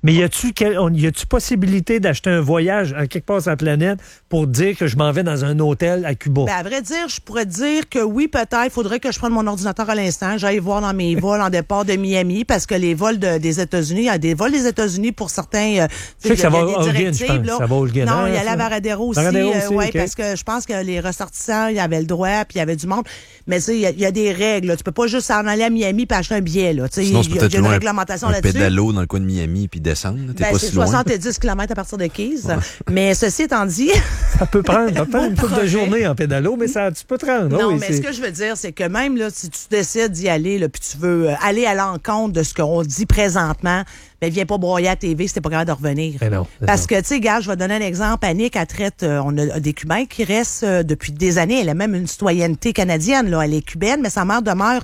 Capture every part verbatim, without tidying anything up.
Mais y a-tu, quel, on, y a-tu possibilité d'acheter un voyage à quelque part sur la planète pour dire que je m'en vais dans un hôtel à Cuba? Ben, à vrai dire, je pourrais dire que oui, peut-être. Il faudrait que je prenne mon ordinateur à l'instant. J'aille voir dans mes vols en départ de Miami, parce que les vols de, des États-Unis, il y a des vols des États-Unis pour certains. Euh, je sais que ça va au Holguin, je pense. Ça va au Holguin. Non, il y a la Varadero aussi. Varadero aussi euh, ouais, okay. Parce que je pense que les ressortissants, il y avait le droit, puis il y avait du monde. Mais tu sais, il y, y a des règles. Là. Tu peux pas juste en aller à Miami et acheter un billet. Là. Sinon, il y, y a une réglementation un là-dessus. pédalo dans le coin de Miami puis descendre. T'es ben, pas c'est si loin. soixante-dix kilomètres à partir de Keys. Ouais. Mais ceci étant dit... ça peut prendre, ça peut une couple de journée en pédalo, mais ça, tu peux te rendre. Non, oui, mais c'est... ce que je veux dire, c'est que même là, si tu décides d'y aller, là, puis tu veux aller à l'encontre de ce qu'on dit présentement, ben viens pas broyer à la T V si t'es pas capable de revenir. Mais non, Parce non. que, tu sais, gars, je vais donner un exemple. Annick, elle traite, euh, on a des Cubains qui restent euh, depuis des années. Elle a même une citoyenneté canadienne, là. Elle est cubaine, mais sa mère demeure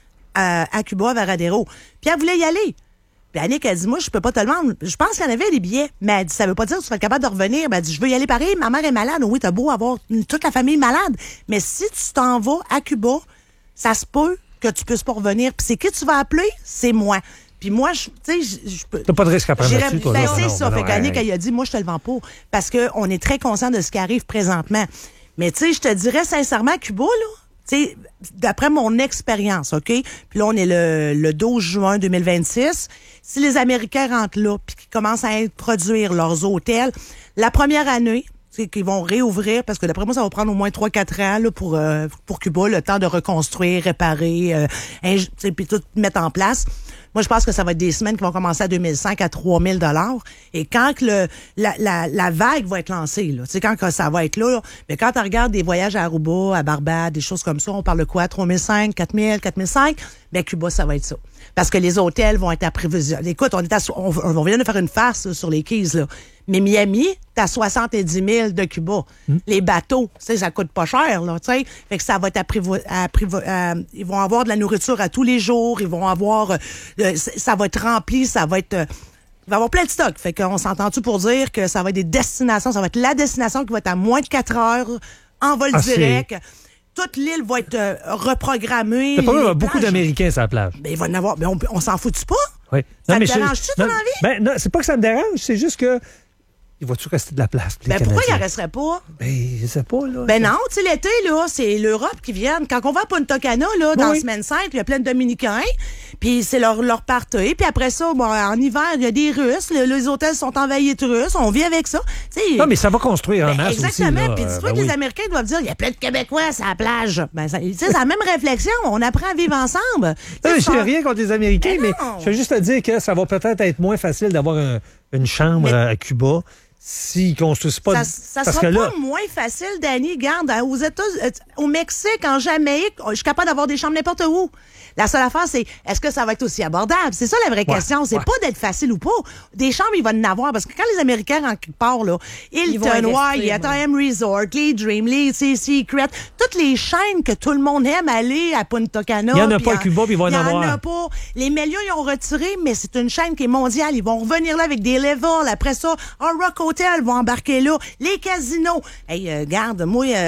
à, à Cuba, à Varadero. Puis elle voulait y aller. Puis Annick, elle dit, moi, je peux pas te le vendre. Je pense qu'il y en avait des billets. Mais elle dit, ça veut pas dire que tu vas être capable de revenir. Ben, elle dit, je veux y aller pareil. Ma mère est malade. Oui, t'as beau avoir une, toute la famille malade. Mais si tu t'en vas à Cuba, ça se peut que tu puisses pas revenir. Puis c'est qui tu vas appeler? C'est moi. Puis moi, tu sais, je peux... T'as pas de risque à prendre là-dessus, toi. Ben, là. c'est non, ça. non, fait non, qu'Annick, hey. elle a dit, moi, je te le vends pas. Parce qu'on est très conscient de ce qui arrive présentement. Mais tu sais, je te dirais sincèrement, Cuba, là, tu sais, d'après mon expérience, OK? Puis là, on est le, le douze juin deux mille vingt-six. Si les Américains rentrent là puis qu'ils commencent à introduire leurs hôtels, la première année, c'est qu'ils vont réouvrir, parce que d'après moi, ça va prendre au moins trois quatre ans là, pour euh, pour Cuba, le temps de reconstruire, réparer, euh, ing- puis tout mettre en place. Moi, je pense que ça va être des semaines qui vont commencer à deux mille cinq à trois mille dollars. Et quand que le la, la, la vague va être lancée, là, tu sais, quand que ça va être là, là, mais quand on regarde des voyages à Aruba, à Barbade, des choses comme ça, on parle de quoi? trois mille cinq, quatre mille, quatre mille cinq? Ben, Cuba, ça va être ça. Parce que les hôtels vont être à prévision. Écoute, on est à, on, on vient de faire une farce là, sur les Keys, là. Mais Miami, t'as soixante-dix mille de Cuba. Mm. Les bateaux, tu sais, ça coûte pas cher, là, tu sais. Fait que ça va être à prévo- à prévo- à, ils vont avoir de la nourriture à tous les jours, ils vont avoir, euh, ça va être rempli, ça va être, euh, il va y avoir plein de stocks. Fait qu'on s'entend-tu pour dire que ça va être des destinations, ça va être la destination qui va être à moins de quatre heures, en vol ah, direct. C'est... Toute l'île va être euh, reprogrammée. T'as pas vu beaucoup d'Américains sur la plage. Ben, il va y en avoir, mais on, on s'en fout-tu pas? Oui. Ça non, te dérange-tu, ton envie? Ben, non, c'est pas que ça me dérange, c'est juste que il va-tu rester de la place? Ben, pourquoi il en resterait pas? Ben, je sais pas, là. Ben non, tu sais, l'été, là, c'est l'Europe qui vient. Quand on va à Punta Cana, là, dans oui. la semaine cinq, il y a plein de Dominicains, puis c'est leur, leur party. Puis après ça, bon, en hiver, il y a des Russes. Le, les hôtels sont envahis de Russes. On vit avec ça. T'sais, non, mais ça va construire en ben, masse exactement. aussi. Puis dis-toi ben que oui. les Américains doivent dire, il y a plein de Québécois à la plage. Ben, tu sais, c'est la même réflexion. On apprend à vivre ensemble. Non, mais je ça... n'ai rien contre les Américains, ben mais je veux juste te dire que ça va peut-être être moins facile d'avoir un, une chambre mais... à Cuba. S'ils construisent pas... Ça, ça parce sera que là... pas moins facile, Dani. Garde, aux États, au Mexique, en Jamaïque, je suis capable d'avoir des chambres n'importe où. La seule affaire, c'est est-ce que ça va être aussi abordable? C'est ça la vraie ouais, question. C'est ouais. pas d'être facile ou pas. Des chambres, ils vont en avoir. Parce que quand les Américains rentrent quelque part, là, Hilton, il y a Time Resort, les Dream, les Secret, toutes les chaînes que tout le monde aime aller à Punta Cana. Il y en a pas à Cuba, puis ils vont en avoir. Il y en a pas. Les Mélias, ils ont retiré, mais c'est une chaîne qui est mondiale. Ils vont revenir là avec des levels. Après ça, un Rock Hotel vont embarquer là. Les casinos. Hey, euh, garde, moi, euh,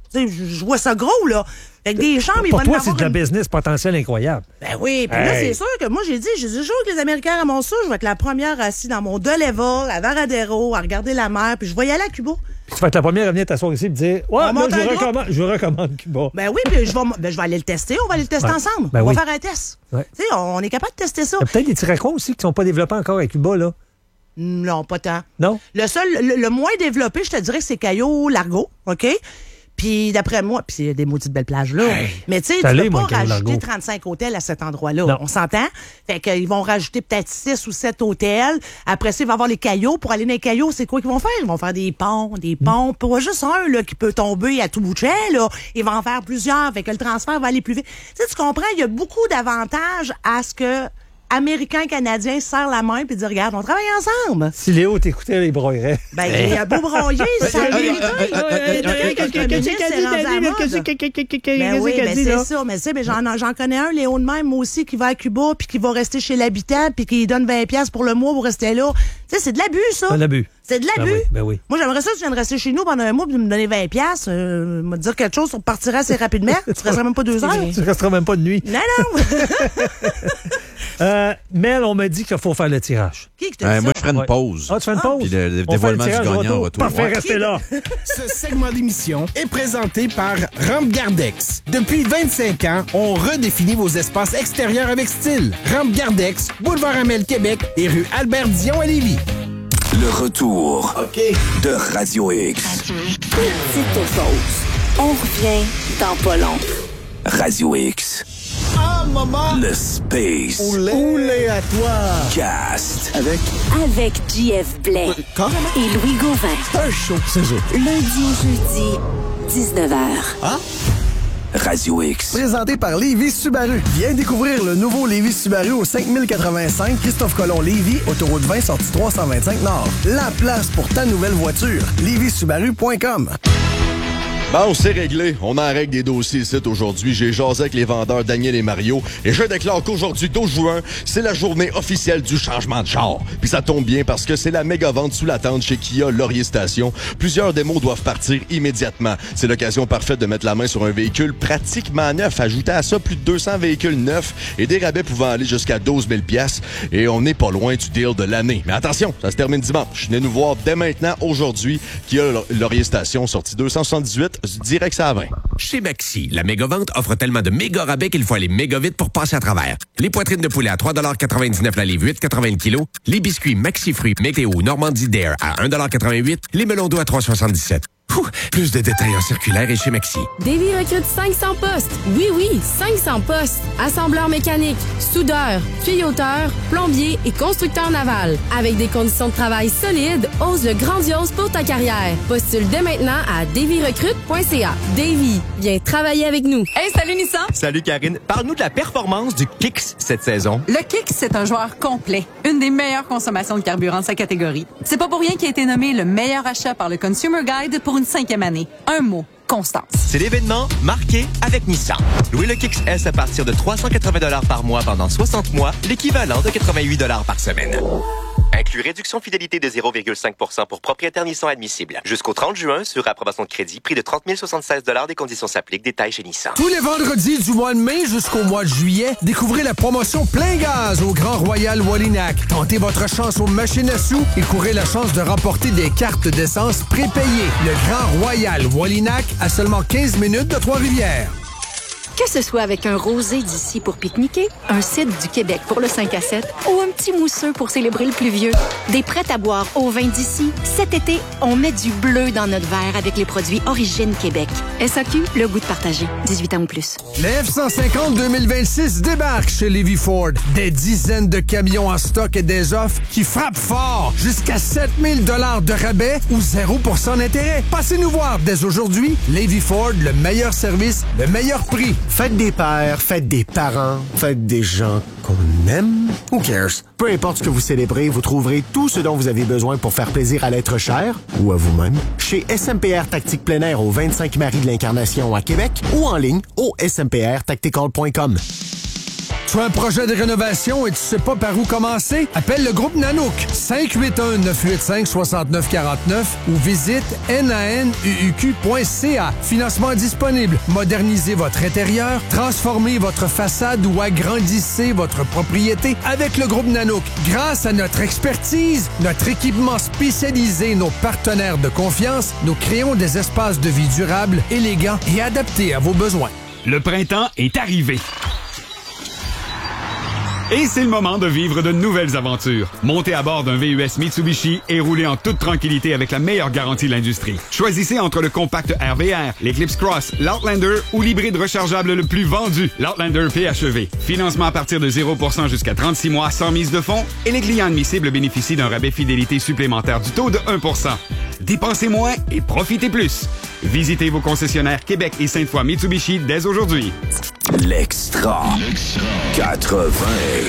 je vois ça gros, là. Fait que des chambres, ils vont Pour toi, c'est avoir de la une... business potentiel incroyable. Ben oui, puis hey. Là, c'est sûr que moi, j'ai dit, j'ai dit, le jour que les Américains à mon sou, je vais être la première assise dans mon deux level à Varadero, à regarder la mer, puis je vais y aller à Cuba. Puis tu vas être la première à venir t'asseoir ici et dire, ouais, moi, je recommande, je recommande Cuba. Ben oui, puis je vais, ben, je vais aller le tester, on va aller le tester ouais. ensemble. Ben on oui. va faire un test. Ouais. Tu sais, on est capable de tester ça. Il y a peut-être des petits raccoins aussi qui ne sont pas développés encore à Cuba, là. Non, pas tant. Non? Le seul, le, le moins développé, je te dirais, c'est Cayo Largo, OK? Puis d'après moi, puis c'est des maudites belles plages là. Hey, mais tu sais, tu peux pas rajouter trente-cinq hôtels à cet endroit-là. Non. On s'entend? Fait qu'ils vont rajouter peut-être six ou sept hôtels. Après ça, ils vont avoir les caillots. Pour aller dans les caillots, c'est quoi qu'ils vont faire? Ils vont faire des ponts, des ponts. Mm. Pas juste un là, qui peut tomber à tout bout de champ, là. Ils vont en faire plusieurs. Fait que le transfert va aller plus vite. Tu sais, tu comprends? Il y a beaucoup d'avantages à ce que Américains, Canadiens se serrent la main puis disent, regarde, on travaille ensemble. Si Léo t'écoutait, il broyerait. Ben, il a beau broyer, ça Ben oui, ben c'est ça. Mais tu sais, j'en connais un, Léo de même, moi aussi, qui va à Cuba puis qui va rester chez l'habitant puis qui donne vingt piastres pour le mois pour rester là. Tu sais, c'est de l'abus, ça. C'est de l'abus. C'est de l'abus. Ben oui, ben oui. Moi, j'aimerais ça que tu viennes rester chez nous pendant un mois et me donner vingt piastres. Euh, me dire quelque chose, on partirait assez rapidement. Tu resterais même pas deux heures. Tu resteras même pas de nuit. Non, non. Euh, Mel, on m'a dit qu'il faut faire le tirage. Qui que t'a Ouais, dit moi, ça? je ferai une Ouais. pause. Ah, tu fais une pause? Puis le, le On fait dévoilement le du tirage au gagnant en retour. retour. Parfait, Ouais. restez là. Ce segment d'émission est présenté par Rampe Gardex. Depuis vingt-cinq ans, on redéfinit vos espaces extérieurs avec style. Rampe Gardex, Boulevard Amel, Québec et rue Albert-Dion à Lévis. Le retour de Radio X. Petite pause. On revient dans pas long. Radio X. Ah, maman! Le Space Oulé à toi! Cast. Avec Avec J F Blais Carrément. et Louis Gauvin. un show, c'est ça. Lundi au jeudi, dix-neuf heures. Ah? Radio X. Présenté par Lévis Subaru. Viens découvrir le nouveau Lévis Subaru au cinq mille quatre-vingt-cinq Christophe Colomb Lévis, autoroute vingt, sortie trois cent vingt-cinq Nord. La place pour ta nouvelle voiture. lévis subaru point com. Bon, c'est réglé. On en règle des dossiers ici aujourd'hui. J'ai jasé avec les vendeurs Daniel et Mario et je déclare qu'aujourd'hui, douze juin, c'est la journée officielle du changement de char. Puis ça tombe bien parce que c'est la méga vente sous la tente chez Kia Laurier Station. Plusieurs démos doivent partir immédiatement. C'est l'occasion parfaite de mettre la main sur un véhicule pratiquement neuf. Ajoutez à ça plus de deux cents véhicules neufs et des rabais pouvant aller jusqu'à douze mille piastres. Et on n'est pas loin du deal de l'année. Mais attention, ça se termine dimanche. Venez nous voir dès maintenant, aujourd'hui, Kia Laurier Station, sortie deux cent soixante-dix-huit, direct à vingt. Chez Maxi, la méga-vente offre tellement de méga rabais qu'il faut aller méga vite pour passer à travers. Les poitrines de poulet à trois quatre-vingt-dix-neuf la livre, huit quatre-vingts le kilo. Les biscuits Maxi Fruits Météo Normandie Dare à un quatre-vingt-huit. Les melons d'eau à trois soixante-dix-sept. Ouh, plus de détails en circulaire et chez Maxi. Davy recrute cinq cents postes. Oui, oui, cinq cents postes. Assembleur mécanique, soudeur, tuyauteur, plombier et constructeur naval. Avec des conditions de travail solides, ose le grandiose pour ta carrière. Postule dès maintenant à davy recrute point c a. Davy, viens travailler avec nous. Hey, salut Nissan! Salut Karine. Parle-nous de la performance du Kicks cette saison. Le Kicks, c'est un joueur complet. Une des meilleures consommations de carburant de sa catégorie. C'est pas pour rien qu'il a été nommé le meilleur achat par le Consumer Guide pour une cinquième année. Un mot, constance. C'est l'événement marqué avec Nissan. Louez le Kicks S à partir de trois cent quatre-vingts dollars par mois pendant soixante mois, l'équivalent de quatre-vingt-huit dollars par semaine. Inclut réduction fidélité de zéro virgule cinq pour cent pour propriétaires Nissan admissible. Jusqu'au trente juin, sur approbation de crédit, prix de trente mille soixante-seize dollars. Des conditions s'appliquent. Détails chez Nissan. Tous les vendredis du mois de mai jusqu'au mois de juillet, découvrez la promotion plein gaz au Grand Royal Wallinac. Tentez votre chance aux machines à sous et courez la chance de remporter des cartes d'essence prépayées. Le Grand Royal Wallinac à seulement quinze minutes de Trois-Rivières. Que ce soit avec un rosé d'ici pour pique-niquer, un cidre du Québec pour le cinq à sept ou un petit mousseux pour célébrer le pluvieux, des prêts à boire au vin d'ici, cet été, on met du bleu dans notre verre avec les produits Origine Québec. S A Q, le goût de partager. dix-huit ans ou plus. Le F cent cinquante deux mille vingt-six débarque chez Lévis Ford. Des dizaines de camions en stock et des offres qui frappent fort. Jusqu'à sept mille dollars de rabais ou zéro pour cent d'intérêt. Passez nous voir dès aujourd'hui. Lévis Ford, le meilleur service, le meilleur prix. Faites des pères, faites des parents, faites des gens qu'on aime. Who cares? Peu importe ce que vous célébrez, vous trouverez tout ce dont vous avez besoin pour faire plaisir à l'être cher ou à vous-même chez S M P R Tactique Plein Air au vingt-cinq Marie de l'Incarnation à Québec ou en ligne au s m p r tactical point com. Tu as un projet de rénovation et tu sais pas par où commencer? Appelle le groupe Nanook cinq huit un neuf huit cinq six neuf quatre neuf ou visite nanuq point c a. Financement disponible. Modernisez votre intérieur, transformez votre façade ou agrandissez votre propriété avec le groupe Nanook. Grâce à notre expertise, notre équipement spécialisé, nos partenaires de confiance, nous créons des espaces de vie durables, élégants et adaptés à vos besoins. Le printemps est arrivé. Et c'est le moment de vivre de nouvelles aventures. Montez à bord d'un V U S Mitsubishi et roulez en toute tranquillité avec la meilleure garantie de l'industrie. Choisissez entre le compact R V R, l'Eclipse Cross, l'Outlander ou l'hybride rechargeable le plus vendu, l'Outlander P H E V. Financement à partir de zéro pour cent jusqu'à trente-six mois sans mise de fonds et les clients admissibles bénéficient d'un rabais fidélité supplémentaire du taux de un pour cent. Dépensez moins et profitez plus. Visitez vos concessionnaires Québec et Sainte-Foy Mitsubishi dès aujourd'hui. L'extra. quatre-vingts.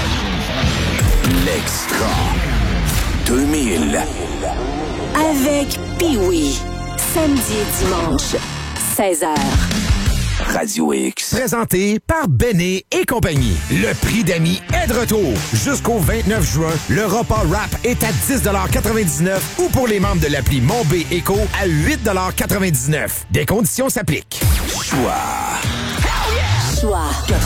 L'extra. deux mille. Avec Pee-Wee. Samedi et dimanche, seize heures. Radio X. Présenté par Béné et compagnie. Le prix d'amis est de retour. Jusqu'au vingt-neuf juin, le repas rap est à dix quatre-vingt-dix-neuf ou pour les membres de l'appli Mon B Éco à huit quatre-vingt-dix-neuf. Des conditions s'appliquent. Choix. Choix.